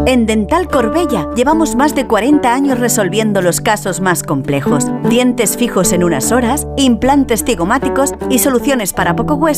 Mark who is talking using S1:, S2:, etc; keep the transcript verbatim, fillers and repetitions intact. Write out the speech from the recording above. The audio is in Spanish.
S1: En Dental Corbella llevamos más de cuarenta años resolviendo los casos más complejos. Dientes fijos en unas horas, implantes cigomáticos y soluciones para poco hueso